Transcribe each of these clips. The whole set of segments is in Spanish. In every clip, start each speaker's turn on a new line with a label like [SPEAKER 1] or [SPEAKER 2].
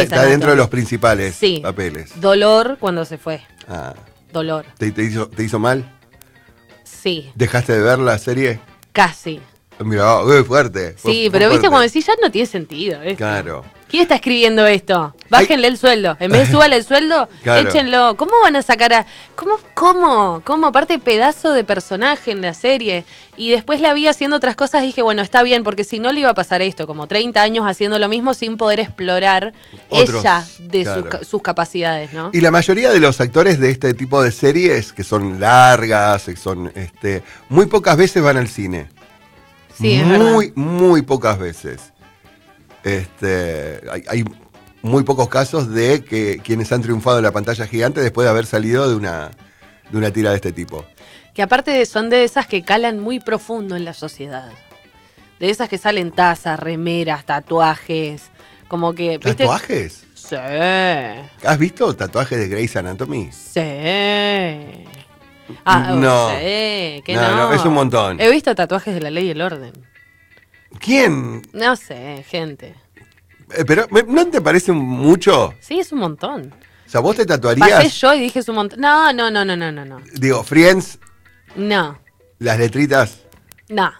[SPEAKER 1] Está dentro de los principales
[SPEAKER 2] sí.
[SPEAKER 1] papeles.
[SPEAKER 2] Dolor cuando se fue.
[SPEAKER 1] Ah.
[SPEAKER 2] Dolor.
[SPEAKER 1] ¿Te hizo mal?
[SPEAKER 2] Sí.
[SPEAKER 1] ¿Dejaste de ver la serie?
[SPEAKER 2] Casi.
[SPEAKER 1] Mira, fuerte.
[SPEAKER 2] Sí, pero viste cuando decís ya no tiene sentido. Esto.
[SPEAKER 1] Claro.
[SPEAKER 2] ¿Quién está escribiendo esto? Bájenle el sueldo. En vez de súbale el sueldo,
[SPEAKER 1] claro.
[SPEAKER 2] Échenlo. ¿Cómo van a sacar a...? ¿Cómo? Aparte, pedazo de personaje en la serie. Y después la vi haciendo otras cosas y dije, bueno, está bien, porque si no le iba a pasar esto, como 30 años haciendo lo mismo sin poder explorar ella de claro. sus capacidades, ¿no?
[SPEAKER 1] Y la mayoría de los actores de este tipo de series, que son largas, que son muy pocas veces van al cine.
[SPEAKER 2] Sí, es verdad.
[SPEAKER 1] Muy pocas veces. Hay muy pocos casos de que quienes han triunfado en la pantalla gigante después de haber salido de una tira de este tipo.
[SPEAKER 2] Que aparte son de esas que calan muy profundo en la sociedad. De esas que salen tazas, remeras, tatuajes. Como que. ¿viste?
[SPEAKER 1] ¿Tatuajes?
[SPEAKER 2] Sí.
[SPEAKER 1] ¿Has visto tatuajes de Grey's Anatomy?
[SPEAKER 2] Sí. Ah,
[SPEAKER 1] no.
[SPEAKER 2] Sí, que
[SPEAKER 1] no, es un montón.
[SPEAKER 2] He visto tatuajes de La Ley y el Orden.
[SPEAKER 1] ¿Quién?
[SPEAKER 2] No sé, gente.
[SPEAKER 1] Pero, ¿no te parece mucho?
[SPEAKER 2] Sí, es un montón.
[SPEAKER 1] O sea, ¿vos te tatuarías?
[SPEAKER 2] Pasé yo y dije es un montón. No.
[SPEAKER 1] Digo, Friends.
[SPEAKER 2] No.
[SPEAKER 1] Las letritas.
[SPEAKER 2] No.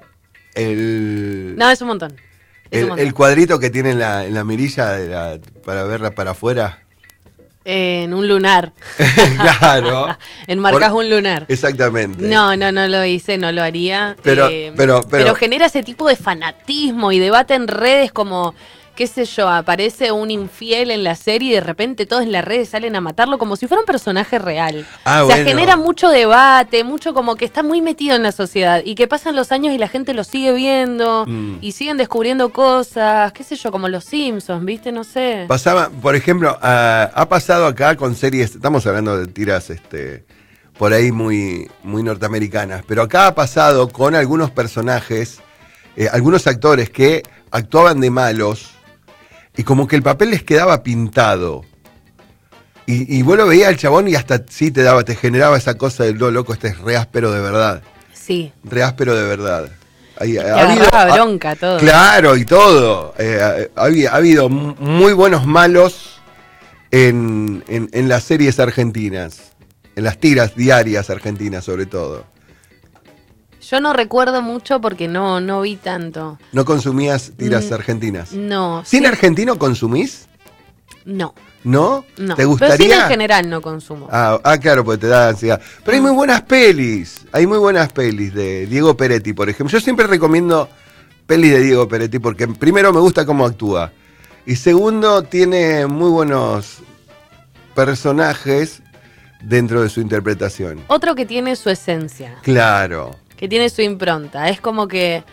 [SPEAKER 1] No,
[SPEAKER 2] es un montón.
[SPEAKER 1] El cuadrito que tiene en la mirilla para verla para afuera.
[SPEAKER 2] En un lunar.
[SPEAKER 1] Claro.
[SPEAKER 2] Enmarcás un lunar.
[SPEAKER 1] Exactamente.
[SPEAKER 2] No lo hice, no lo haría.
[SPEAKER 1] Pero
[SPEAKER 2] genera ese tipo de fanatismo y debate en redes como, qué sé yo, aparece un infiel en la serie y de repente todos en las redes salen a matarlo como si fuera un personaje real. O sea, genera mucho debate, mucho como que está muy metido en la sociedad y que pasan los años y la gente lo sigue viendo y siguen descubriendo cosas, qué sé yo, como los Simpsons, ¿viste? No sé.
[SPEAKER 1] Pasaba, por ejemplo, ha pasado acá con series, estamos hablando de tiras por ahí muy norteamericanas, pero acá ha pasado con algunos personajes, algunos actores que actuaban de malos y como que el papel les quedaba pintado. Y vos lo veías al chabón y hasta sí te generaba esa cosa de loco, este es re áspero de verdad.
[SPEAKER 2] Sí.
[SPEAKER 1] Re áspero de verdad.
[SPEAKER 2] Ha bronca todo.
[SPEAKER 1] Claro, y todo. Ha habido muy buenos malos en las series argentinas. En las tiras diarias argentinas, sobre todo.
[SPEAKER 2] Yo no recuerdo mucho porque no vi tanto.
[SPEAKER 1] ¿No consumías tiras argentinas?
[SPEAKER 2] No.
[SPEAKER 1] ¿Cine argentino consumís?
[SPEAKER 2] No.
[SPEAKER 1] ¿No?
[SPEAKER 2] No.
[SPEAKER 1] ¿Te gustaría?
[SPEAKER 2] Pero cine en general no consumo.
[SPEAKER 1] Claro, porque te da ansiedad. Pero hay muy buenas pelis. Hay muy buenas pelis de Diego Peretti, por ejemplo. Yo siempre recomiendo pelis de Diego Peretti porque primero me gusta cómo actúa. Y segundo, tiene muy buenos personajes dentro de su interpretación.
[SPEAKER 2] Otro que tiene su esencia.
[SPEAKER 1] Claro.
[SPEAKER 2] Que tiene su impronta. Es como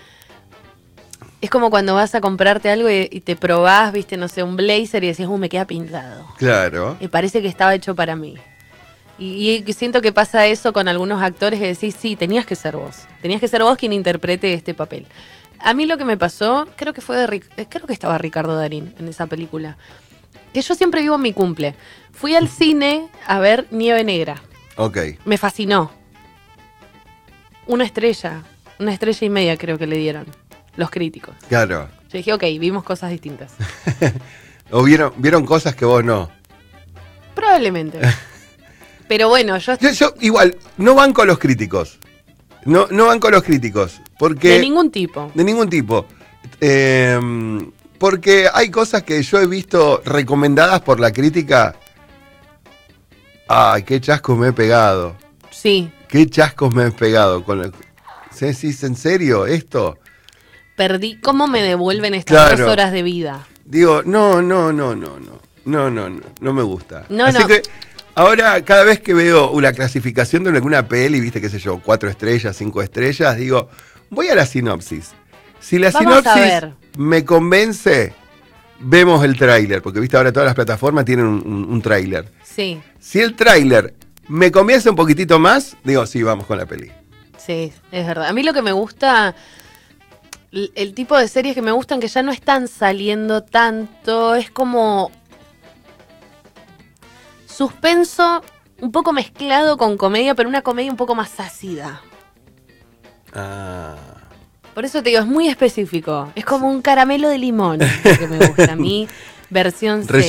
[SPEAKER 2] cuando vas a comprarte algo y te probás, viste, no sé, un blazer y decís, me queda pintado.
[SPEAKER 1] Claro.
[SPEAKER 2] Y parece que estaba hecho para mí. Y siento que pasa eso con algunos actores que decís, sí, tenías que ser vos. Tenías que ser vos quien interprete este papel. A mí lo que me pasó, creo que estaba Ricardo Darín en esa película. Que yo siempre vivo en mi cumple. Fui al cine a ver Nieve Negra.
[SPEAKER 1] Ok.
[SPEAKER 2] Me fascinó. Una estrella y media creo que le dieron los críticos.
[SPEAKER 1] Claro.
[SPEAKER 2] Yo dije, ok, vimos cosas distintas.
[SPEAKER 1] ¿O vieron cosas que vos no?
[SPEAKER 2] Probablemente. Pero bueno, yo
[SPEAKER 1] igual, no banco a los críticos. No banco a los críticos. Porque,
[SPEAKER 2] de ningún tipo.
[SPEAKER 1] De ningún tipo. Porque hay cosas que yo he visto recomendadas por la crítica. Ay, qué chascos me he pegado.
[SPEAKER 2] Sí.
[SPEAKER 1] Qué chascos me he pegado. ¿Es en serio esto?
[SPEAKER 2] Perdí. ¿Cómo me devuelven estas 2 horas de vida?
[SPEAKER 1] Digo, no me gusta.
[SPEAKER 2] Así
[SPEAKER 1] que ahora cada vez que veo una clasificación de alguna peli, viste, qué sé yo, 4 estrellas, 5 estrellas, digo, voy a la sinopsis. Si la sinopsis me convence, vemos el tráiler, porque viste ahora todas las plataformas tienen un tráiler.
[SPEAKER 2] Sí.
[SPEAKER 1] Si el tráiler me convence un poquitito más, digo, sí, vamos con la peli.
[SPEAKER 2] Sí, es verdad. A mí lo que me gusta, el tipo de series que me gustan que ya no están saliendo tanto, es como suspenso un poco mezclado con comedia, pero una comedia un poco más ácida. Por eso te digo, es muy específico. Es como un caramelo de limón que me gusta a mí, versión serie.